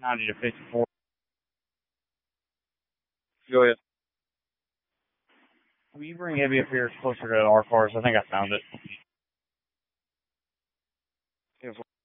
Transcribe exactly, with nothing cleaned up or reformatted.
ninety to fifty-four. Go ahead. Will you bring Abby up here closer to our cars? I think I found it. Yes,